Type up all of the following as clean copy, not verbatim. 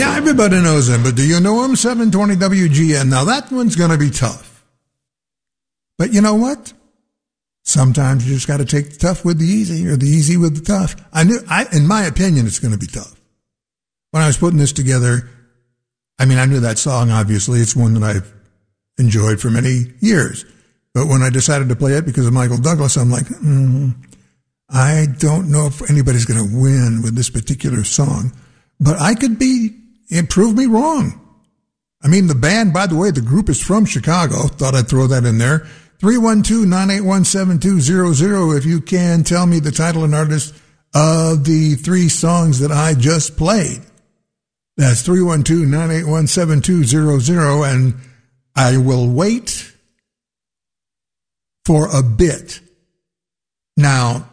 Yeah, everybody knows him, but do you know him? 720 WGN. Now that one's going to be tough. But you know what? Sometimes you just got to take the tough with the easy or the easy with the tough. In my opinion, it's going to be tough. When I was putting this together, I knew that song, obviously. It's one that I've enjoyed for many years. But when I decided to play it because of Michael Douglas, I'm like, I don't know if anybody's going to win with this particular song. But I could prove me wrong. The band, by the way, the group is from Chicago. Thought I'd throw that in there. 312-981-7200 if you can tell me the title and artist of the three songs that I just played. That's 312-981-7200, and I will wait for a bit. Now,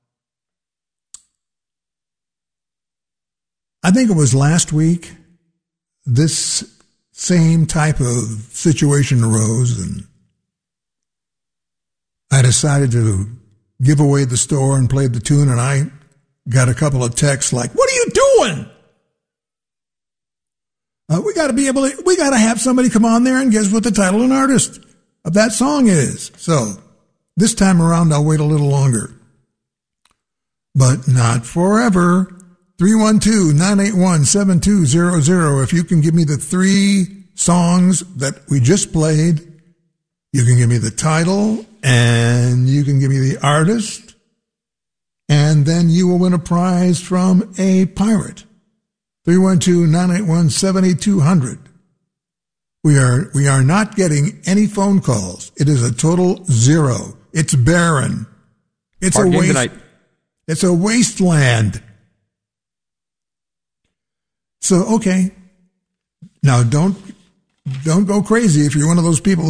I think it was last week, this same type of situation arose, and I decided to give away the store and play the tune, and I got a couple of texts like, "What are you doing? We got to have somebody come on there and guess what the title and artist of that song is." So this time around, I'll wait a little longer, but not forever. 312-981-7200. If you can give me the three songs that we just played, you can give me the title and you can give me the artist, and then you will win a prize from a pirate. 312-981-7200. We are not getting any phone calls. It is a total zero. It's barren. It's a waste. It's a wasteland. So, okay. Now don't go crazy if you're one of those people